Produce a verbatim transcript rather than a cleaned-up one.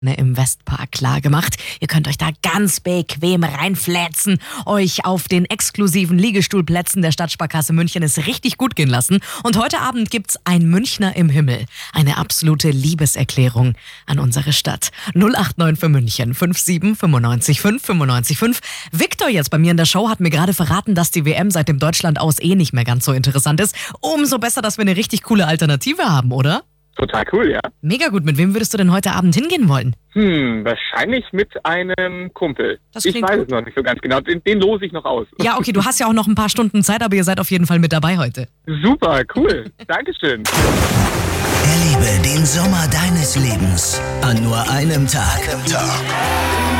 im Westpark klargemacht. Ihr könnt euch da ganz bequem reinflätzen, euch auf den exklusiven Liegestuhlplätzen der Stadtsparkasse München es richtig gut gehen lassen. Und heute Abend gibt's ein Münchner im Himmel. Eine absolute Liebeserklärung an unsere Stadt. null acht neun für München, fünf sieben fünfundneunzig fünf fünfundneunzig fünf. Victor jetzt bei mir in der Show hat mir gerade verraten, dass die W M seit dem Deutschland aus eh nicht mehr ganz so interessant ist. Umso besser, dass wir eine richtig coole Alternative haben, oder? Total cool, ja. Mega gut. Mit wem würdest du denn heute Abend hingehen wollen? Hm, wahrscheinlich mit einem Kumpel. Das Ich klingt weiß gut. es noch nicht so ganz genau. Den, den lose ich noch aus. Ja, okay, du hast ja auch noch ein paar Stunden Zeit, aber ihr seid auf jeden Fall mit dabei heute. Super, cool. Dankeschön. Erlebe den Sommer deines Lebens an nur einem Tag.